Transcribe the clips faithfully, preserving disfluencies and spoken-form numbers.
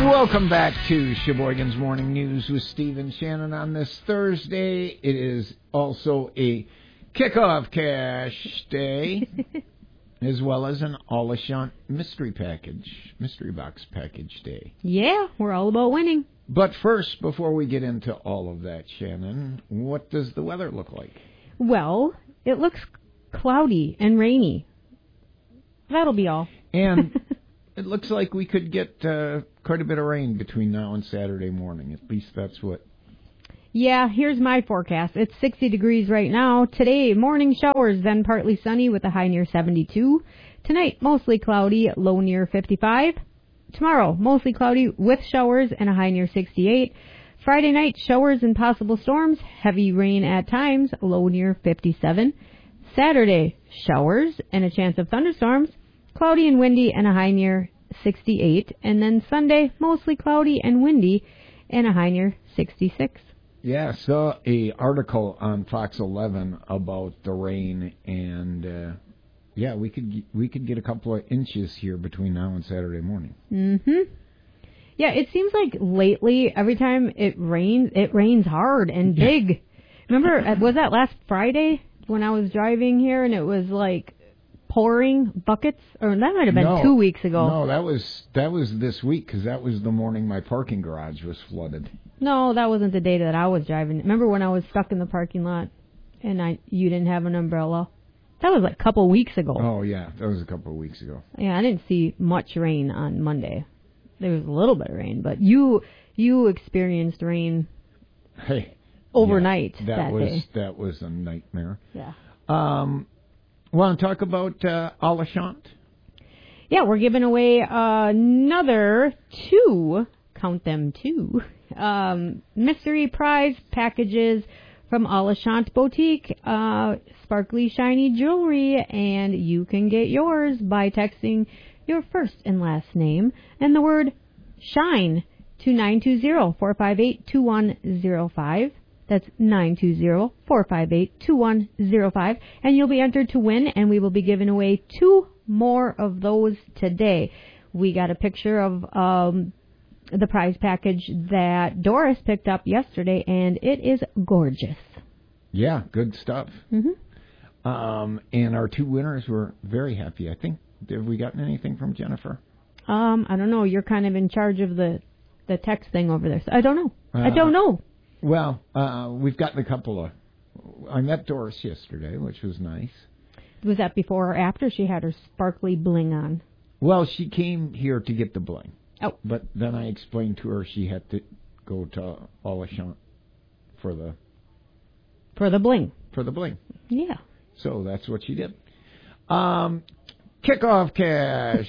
Welcome back to Sheboygan's Morning News with Steve and Shannon on this Thursday. It is also a kickoff cash day, as well as an All-A-Shant mystery package, mystery box package day. Yeah, we're all about winning. But first, before we get into all of that, Shannon, what does the weather look like? Well, it looks cloudy and rainy. That'll be all. And it looks like we could get uh, quite a bit of rain between now and Saturday morning. At least that's what... Yeah, here's my forecast. It's sixty degrees right now. Today, morning showers, then partly sunny with a high near seventy-two. Tonight, mostly cloudy, low near fifty-five. Tomorrow, mostly cloudy with showers and a high near sixty-eight. Friday night, showers and possible storms, heavy rain at times, low near fifty-seven. Saturday, showers and a chance of thunderstorms, cloudy and windy and a high near sixty-eight. And then Sunday, mostly cloudy and windy and a high near sixty-six. Yeah, I saw a article on Fox eleven about the rain, and uh, yeah, we could we could get a couple of inches here between now and Saturday morning. Mm-hmm. Yeah, it seems like lately, every time it rains, it rains hard and big. Remember, was that last Friday when I was driving here and it was like pouring buckets? Or that might have been no, two weeks ago. No, that was that was this week, because that was the morning my parking garage was flooded. No, that wasn't the day that I was driving. Remember when I was stuck in the parking lot and I you didn't have an umbrella? That was like a couple weeks ago. Oh, yeah, that was a couple of weeks ago. Yeah, I didn't see much rain on Monday. There was a little bit of rain, but you you experienced rain hey, overnight yeah, that, that was, day. That was a nightmare. Yeah. Um, want to talk about uh, All-A-Shant? Yeah, we're giving away uh, another two, count them two, um, mystery prize packages from All-A-Shant Boutique, uh, sparkly, shiny jewelry, and you can get yours by texting your first and last name and the word SHINE to nine two zero, four five eight, two one zero five. That's nine two zero, four five eight, two one zero five. And you'll be entered to win, and we will be giving away two more of those today. We got a picture of um, the prize package that Doris picked up yesterday, and it is gorgeous. Yeah, good stuff. Mm-hmm. Um, and our two winners were very happy. I think, have we gotten anything from Jennifer? Um, I don't know. You're kind of in charge of the, the text thing over there. So I don't know. Uh, I don't know. Well, uh, we've gotten a couple of... I met Doris yesterday, which was nice. Was that before or after she had her sparkly bling on? Well, she came here to get the bling. Oh. But then I explained to her she had to go to All-A-Shant for the... For the bling. For the bling. Yeah. So that's what she did. Um, kickoff cash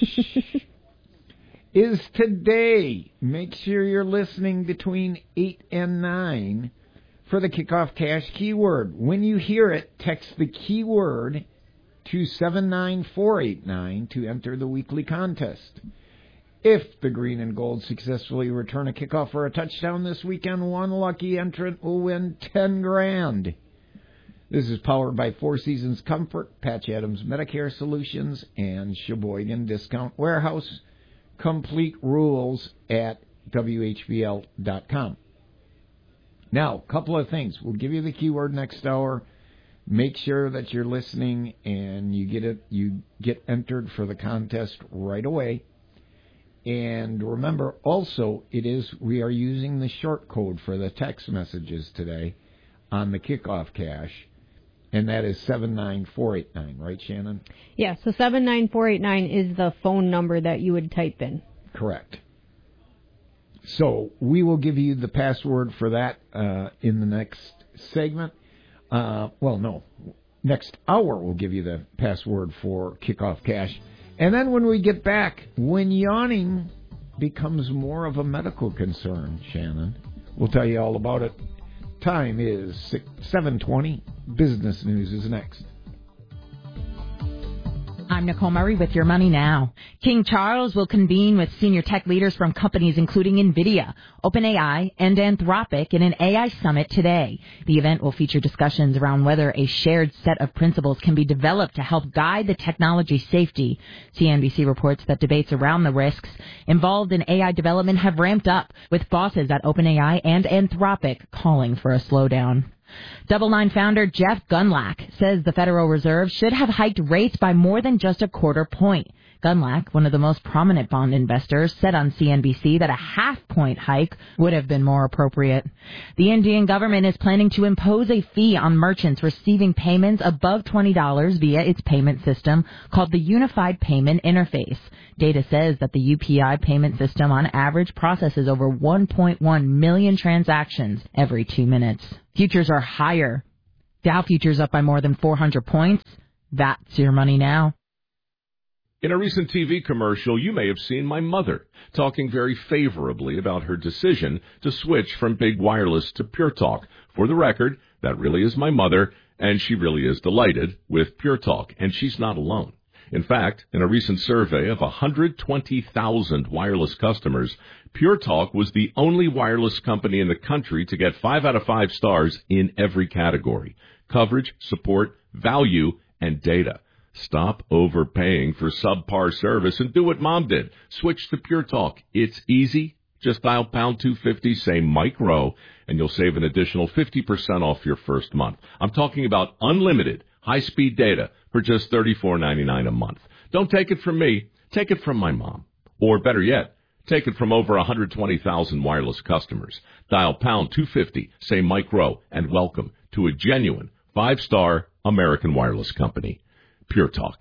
is today. Make sure you're listening between eight and nine for the kickoff cash keyword. When you hear it, text the keyword to seven nine four eight nine to enter the weekly contest. If the green and gold successfully return a kickoff or a touchdown this weekend, one lucky entrant will win ten grand. This is powered by Four Seasons Comfort, Patch Adams Medicare Solutions, and Sheboygan Discount Warehouse. Complete rules at W H B L dot com. Now, a couple of things. We'll give you the keyword next hour. Make sure that you're listening and you get it. You get entered for the contest right away. And remember, also, it is we are using the short code for the text messages today on the kickoff cash, and that is seven nine four eight nine, right, Shannon? Yeah, so seven nine four eight nine is the phone number that you would type in. Correct. So we will give you the password for that uh, in the next segment. Uh, well, no, next hour we'll give you the password for kickoff cash. And then when we get back, when yawning becomes more of a medical concern, Shannon, we'll tell you all about it. Time is seven twenty. Business News is next. I'm Nicole Murray with Your Money Now. King Charles will convene with senior tech leaders from companies including NVIDIA, OpenAI, and Anthropic in an A I summit today. The event will feature discussions around whether a shared set of principles can be developed to help guide the technology safety. C N B C reports that debates around the risks involved in A I development have ramped up, with bosses at OpenAI and Anthropic calling for a slowdown. Double Nine founder Jeff Gundlach says the Federal Reserve should have hiked rates by more than just a quarter point. Gundlach, one of the most prominent bond investors, said on C N B C that a half-point hike would have been more appropriate. The Indian government is planning to impose a fee on merchants receiving payments above twenty dollars via its payment system called the Unified Payment Interface. Data says that the U P I payment system on average processes over one point one million transactions every two minutes. Futures are higher. Dow futures up by more than four hundred points. That's Your Money Now. In a recent T V commercial, you may have seen my mother talking very favorably about her decision to switch from big wireless to Pure Talk. For the record, that really is my mother, and she really is delighted with Pure Talk, and she's not alone. In fact, in a recent survey of one hundred twenty thousand wireless customers, Pure Talk was the only wireless company in the country to get five out of five stars in every category: coverage, support, value, and data. Stop overpaying for subpar service and do what Mom did. Switch to Pure Talk. It's easy. Just dial pound two fifty, say Mike Rowe, and you'll save an additional fifty percent off your first month. I'm talking about unlimited high-speed data for just thirty-four ninety-nine a month. Don't take it from me. Take it from my mom. Or better yet, take it from over one hundred twenty thousand wireless customers. Dial pound two fifty, say Mike Rowe, and welcome to a genuine five-star American wireless company. Pure Talk.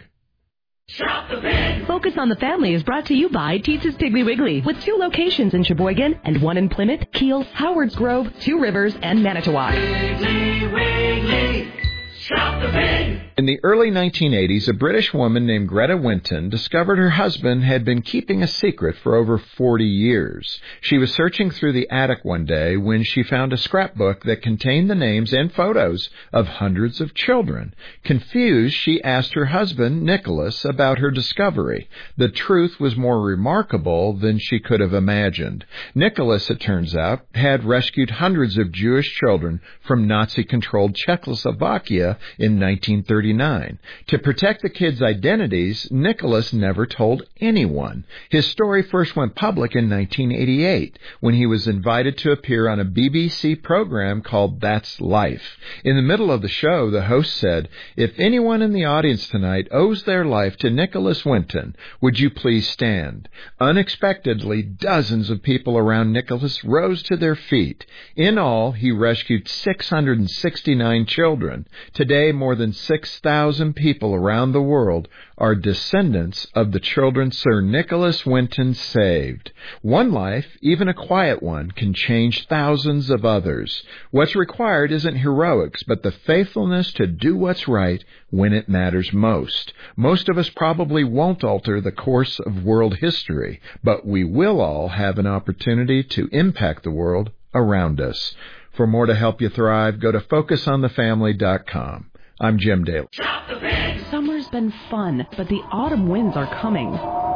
Shop the Pig! Focus on the Family is brought to you by Teetza's Piggly Wiggly, with two locations in Sheboygan and one in Plymouth, Kiel, Howards Grove, Two Rivers, and Manitowoc. Piggly Wiggly! Shop the Pig! In the early nineteen eighties, a British woman named Greta Winton discovered her husband had been keeping a secret for over forty years. She was searching through the attic one day when she found a scrapbook that contained the names and photos of hundreds of children. Confused, she asked her husband, Nicholas, about her discovery. The truth was more remarkable than she could have imagined. Nicholas, it turns out, had rescued hundreds of Jewish children from Nazi-controlled Czechoslovakia in nineteen thirty-nine. To protect the kids' identities, Nicholas never told anyone. His story first went public in nineteen eighty-eight, when he was invited to appear on a B B C program called That's Life. In the middle of the show, the host said, "If anyone in the audience tonight owes their life to Nicholas Winton, would you please stand?" Unexpectedly, dozens of people around Nicholas rose to their feet. In all, he rescued six hundred sixty-nine children. Today, more than six thousand people around the world are descendants of the children Sir Nicholas Winton saved. One life, even a quiet one, can change thousands of others. What's required isn't heroics, but the faithfulness to do what's right when it matters most. Most of us probably won't alter the course of world history, but we will all have an opportunity to impact the world around us. For more to help you thrive, go to focus on the family dot com. I'm Jim Daly. Summer's been fun, but the autumn winds are coming.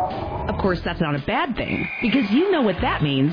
Of course, that's not a bad thing, because you know what that means.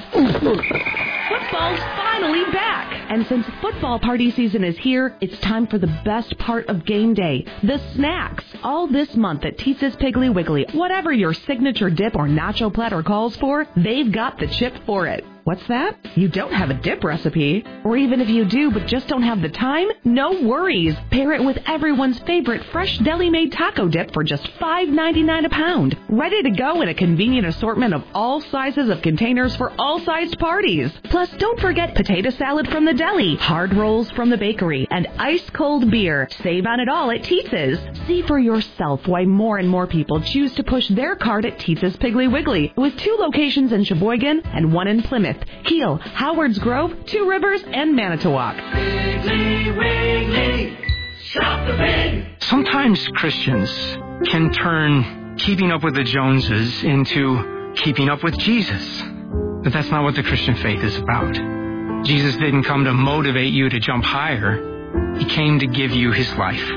Football's finally back! And since football party season is here, it's time for the best part of game day, the snacks. All this month at Teetza's Piggly Wiggly, whatever your signature dip or nacho platter calls for, they've got the chip for it. What's that? You don't have a dip recipe? Or even if you do but just don't have the time? No worries. Pair it with everyone's favorite fresh deli-made taco dip for just five ninety-nine a pound. Ready to go in a convenient assortment of all sizes of containers for all sized parties. Plus, don't forget potato salad from the deli, hard rolls from the bakery, and ice-cold beer. Save on it all at Teetza's. See for yourself why more and more people choose to push their cart at Teetza's Piggly Wiggly, with two locations in Sheboygan and one in Plymouth, Kiel, Howards Grove, Two Rivers, and Manitowoc. Piggly Wiggly, shop the pig. Sometimes Christians can turn keeping up with the Joneses into keeping up with Jesus. But that's not what the Christian faith is about. Jesus didn't come to motivate you to jump higher. He came to give you his life.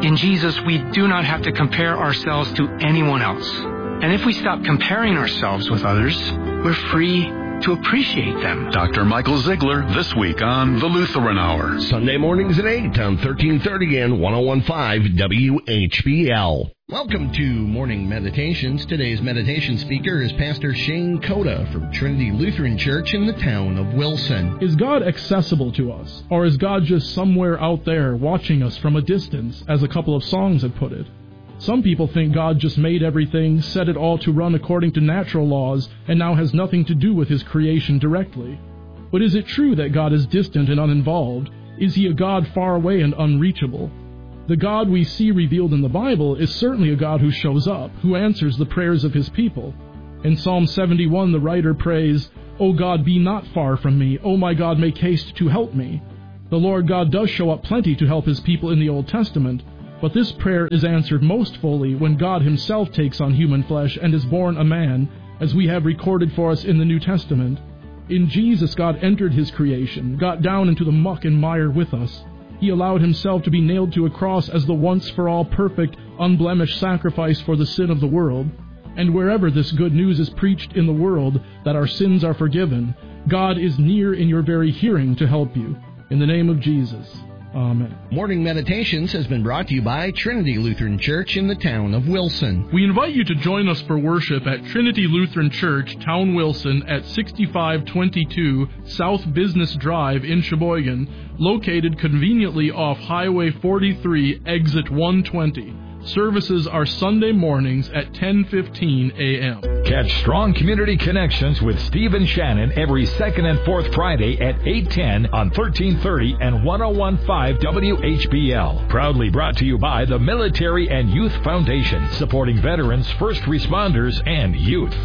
In Jesus, we do not have to compare ourselves to anyone else. And if we stop comparing ourselves with others, we're free to appreciate them. Doctor Michael Ziegler this week on The Lutheran Hour. Sunday mornings at eight on thirteen thirty and ten fifteen W H B L. Welcome to Morning Meditations. Today's meditation speaker is Pastor Shane Coda from Trinity Lutheran Church in the town of Wilson. Is God accessible to us, or is God just somewhere out there watching us from a distance, as a couple of songs have put it? Some people think God just made everything, set it all to run according to natural laws, and now has nothing to do with his creation directly. But is it true that God is distant and uninvolved? Is he a God far away and unreachable? The God we see revealed in the Bible is certainly a God who shows up, who answers the prayers of his people. In Psalm seventy-one, the writer prays, "O God, be not far from me. O my God, make haste to help me." The Lord God does show up plenty to help his people in the Old Testament, but this prayer is answered most fully when God himself takes on human flesh and is born a man, as we have recorded for us in the New Testament. In Jesus, God entered his creation, got down into the muck and mire with us. He allowed himself to be nailed to a cross as the once-for-all perfect, unblemished sacrifice for the sin of the world. And wherever this good news is preached in the world, that our sins are forgiven, God is near in your very hearing to help you. In the name of Jesus. Amen. Morning Meditations has been brought to you by Trinity Lutheran Church in the town of Wilson. We invite you to join us for worship at Trinity Lutheran Church, Town Wilson, at sixty-five twenty-two South Business Drive in Sheboygan, located conveniently off Highway forty-three, exit one twenty. Services are Sunday mornings at ten fifteen a.m. Catch Strong Community Connections with Steve and Shannon every second and fourth Friday at eight ten on thirteen thirty and ten fifteen W H B L. Proudly brought to you by the Military and Youth Foundation, supporting veterans, first responders, and youth.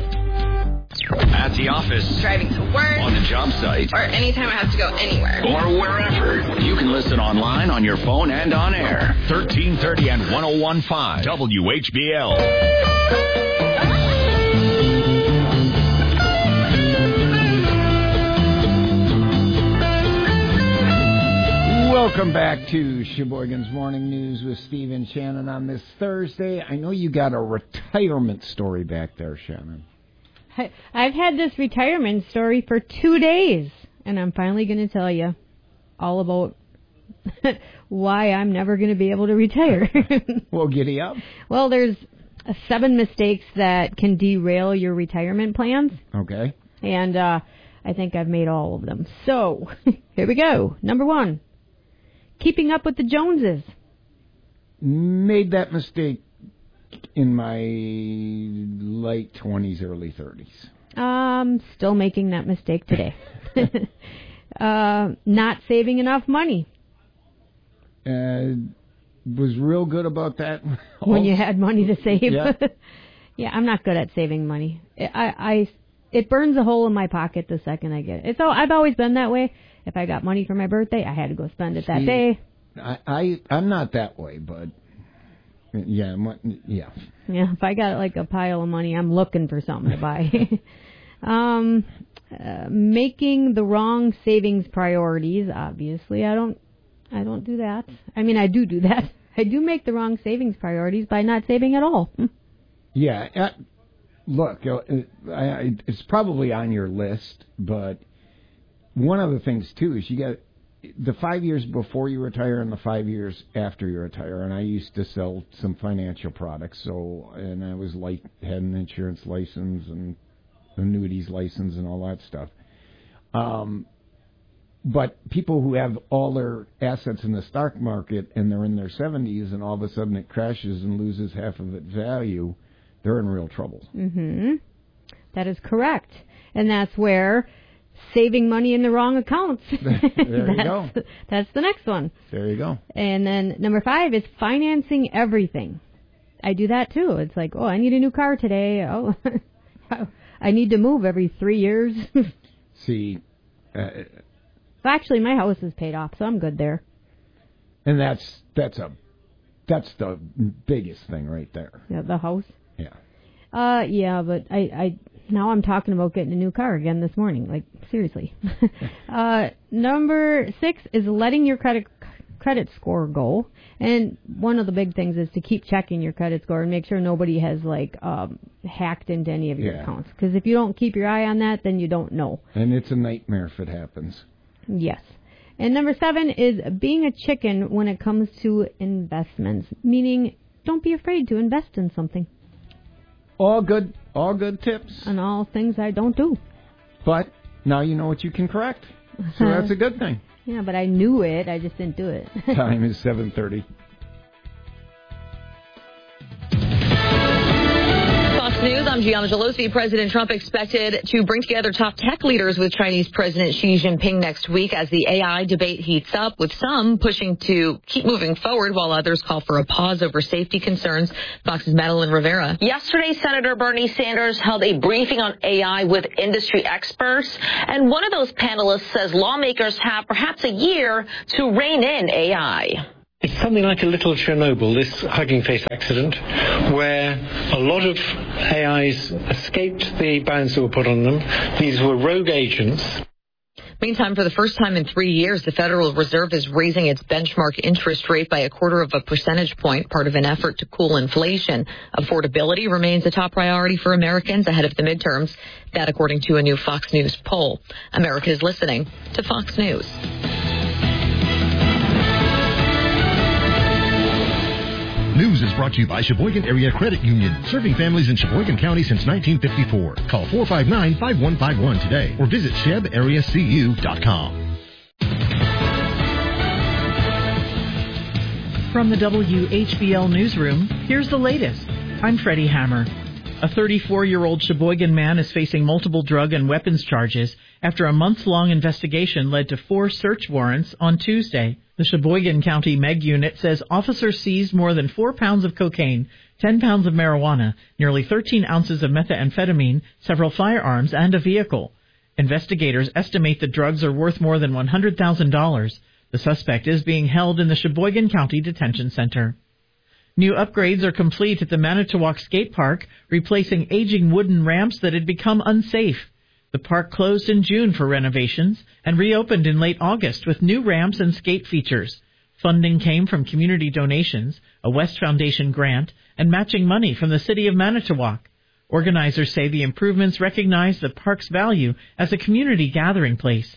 At the office, driving to work, on the job site, or anytime I have to go anywhere, or wherever. You can listen online, on your phone, and on air. thirteen thirty and ten fifteen W H B L. Welcome back to Sheboygan's Morning News with Steve and Shannon on this Thursday. I know you got a retirement story back there, Shannon. I've had this retirement story for two days, and I'm finally going to tell you all about why I'm never going to be able to retire. Well, giddy up. Well, there's uh, seven mistakes that can derail your retirement plans. Okay. And uh, I think I've made all of them. So, here we go. Number one, keeping up with the Joneses. Made that mistake in my late twenties, early thirties. Um, still making that mistake today. uh, not saving enough money. Uh, was real good about that. When you had money to save. Yeah. Yeah, I'm not good at saving money. I, I, it burns a hole in my pocket the second I get it. It's all, I've always been that way. If I got money for my birthday, I had to go spend it that See, day. I, I, I'm not that way, but yeah, yeah. Yeah, if I got like a pile of money, I'm looking for something to buy. um, uh, making the wrong savings priorities. Obviously, I don't, I don't do that. I mean, I do do that. I do make the wrong savings priorities by not saving at all. Yeah, uh, look, uh, I, it's probably on your list, but one of the things too is you got the five years before you retire and the five years after you retire. And I used to sell some financial products, so and I was like had an insurance license and annuities license and all that stuff. Um, but people who have all their assets in the stock market and they're in their seventies and all of a sudden it crashes and loses half of its value, they're in real trouble. Mm-hmm. That is correct, and that's where saving money in the wrong accounts. There you go. That's the next one. There you go. And then number five is financing everything. I do that too. It's like, oh, I need a new car today. Oh, I need to move every three years. See. Uh, well, actually, my house is paid off, so I'm good there. And that's that's a that's the biggest thing right there. Yeah, the house. Yeah. Uh, yeah, but I, I now I'm talking about getting a new car again this morning. Like seriously. uh, number six is letting your credit credit score go? And one of the big things is to keep checking your credit score and make sure nobody has, like, um, hacked into any of your Yeah. accounts. Because if you don't keep your eye on that, then you don't know. And it's a nightmare if it happens. Yes. And number seven is being a chicken when it comes to investments, meaning don't be afraid to invest in something. All good, all good tips. And all things I don't do. But now you know what you can correct. So that's a good thing. Yeah, but I knew it. I just didn't do it. Time is seven thirty. Fox News, I'm Gianna Gelosi. President Trump expected to bring together top tech leaders with Chinese President Xi Jinping next week as the A I debate heats up, with some pushing to keep moving forward while others call for a pause over safety concerns. Fox's Madeline Rivera. Yesterday, Senator Bernie Sanders held a briefing on A I with industry experts, and one of those panelists says lawmakers have perhaps a year to rein in A I. It's something like a little Chernobyl, this Hugging Face accident, where a lot of A Is escaped the bans that were put on them. These were rogue agents. Meantime, for the first time in three years, the Federal Reserve is raising its benchmark interest rate by a quarter of a percentage point, part of an effort to cool inflation. Affordability remains a top priority for Americans ahead of the midterms. That according to a new Fox News poll. America is listening to Fox News. News is brought to you by Sheboygan Area Credit Union, serving families in Sheboygan County since nineteen fifty-four. Call four five nine, five one five one today or visit sheb area c u dot com. From the W H B L newsroom, here's the latest. I'm Freddie Hammer. A thirty-four-year-old Sheboygan man is facing multiple drug and weapons charges after a months-long investigation led to four search warrants on Tuesday. The Sheboygan County Meg Unit says officers seized more than four pounds of cocaine, ten pounds of marijuana, nearly thirteen ounces of methamphetamine, several firearms, and a vehicle. Investigators estimate the drugs are worth more than one hundred thousand dollars. The suspect is being held in the Sheboygan County Detention Center. New upgrades are complete at the Manitowoc Skate Park, replacing aging wooden ramps that had become unsafe. The park closed in June for renovations and reopened in late August with new ramps and skate features. Funding came from community donations, a West Foundation grant, and matching money from the city of Manitowoc. Organizers say the improvements recognize the park's value as a community gathering place.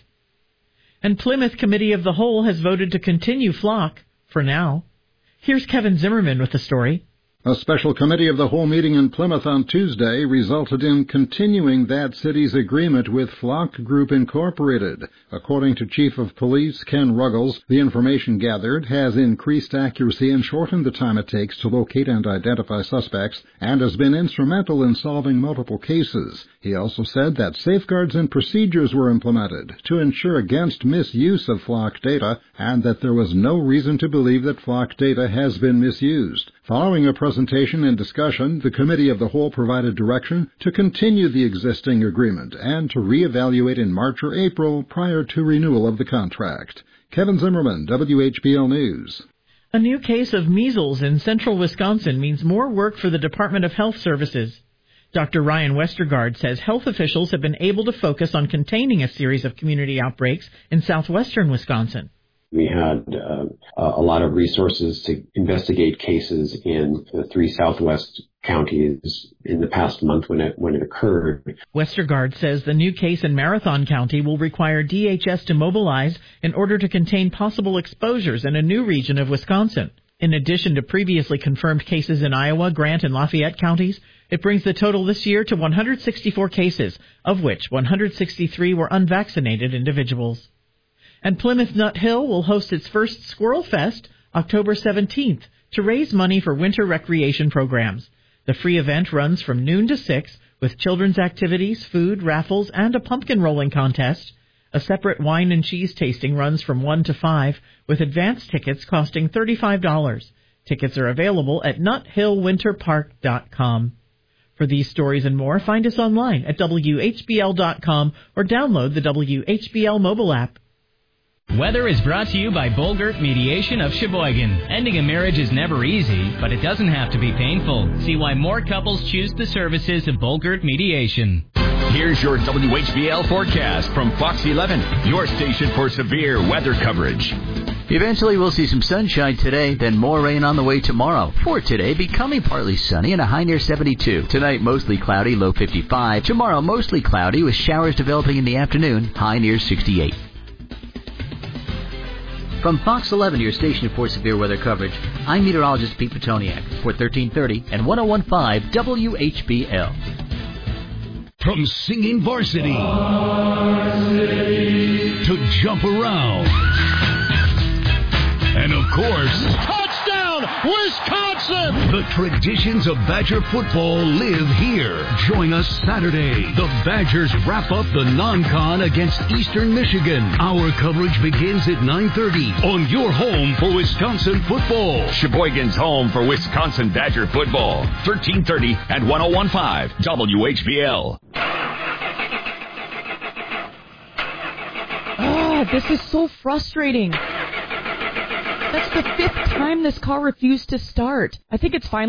And Plymouth Committee of the Whole has voted to continue Flock, for now. Here's Kevin Zimmerman with the story. A special committee of the whole meeting in Plymouth on Tuesday resulted in continuing that city's agreement with Flock Group Incorporated. According to Chief of Police Ken Ruggles, the information gathered has increased accuracy and shortened the time it takes to locate and identify suspects and has been instrumental in solving multiple cases. He also said that safeguards and procedures were implemented to ensure against misuse of Flock data and that there was no reason to believe that Flock data has been misused. Following a presentation and discussion, the Committee of the Whole provided direction to continue the existing agreement and to reevaluate in March or April prior to renewal of the contract. Kevin Zimmerman, W H B L News. A new case of measles in central Wisconsin means more work for the Department of Health Services. Doctor Ryan Westergaard says health officials have been able to focus on containing a series of community outbreaks in southwestern Wisconsin. We had uh, a lot of resources to investigate cases in the three southwest counties in the past month when it when it occurred. Westergaard says the new case in Marathon County will require D H S to mobilize in order to contain possible exposures in a new region of Wisconsin. In addition to previously confirmed cases in Iowa, Grant, and Lafayette counties, it brings the total this year to one hundred sixty-four cases, of which one hundred sixty-three were unvaccinated individuals. And Plymouth Nut Hill will host its first Squirrel Fest October seventeenth to raise money for winter recreation programs. The free event runs from noon to six with children's activities, food, raffles, and a pumpkin rolling contest. A separate wine and cheese tasting runs from one to five with advance tickets costing thirty-five dollars. Tickets are available at nut hill winter park dot com. For these stories and more, find us online at w h b l dot com or download the W H B L mobile app. Weather is brought to you by Bolgert Mediation of Sheboygan. Ending a marriage is never easy, but it doesn't have to be painful. See why more couples choose the services of Bolgert Mediation. Here's your W H B L forecast from Fox eleven, your station for severe weather coverage. Eventually, we'll see some sunshine today, then more rain on the way tomorrow. For today, becoming partly sunny and a high near seventy-two. Tonight, mostly cloudy, low fifty-five. Tomorrow, mostly cloudy with showers developing in the afternoon, high near sixty-eight. From Fox eleven, your station for severe weather coverage, I'm meteorologist Pete Petoniak for thirteen thirty and ten fifteen W H B L. From singing varsity, varsity to jump around. And of course, touchdown, Wisconsin! The traditions of Badger football live here. Join us Saturday. The Badgers wrap up the non-con against Eastern Michigan. Our coverage begins at nine thirty on your home for Wisconsin football. Sheboygan's home for Wisconsin Badger football. thirteen thirty and ten fifteen W H B L. Oh, this is so frustrating. That's the fifth time this car refused to start. I think it's finally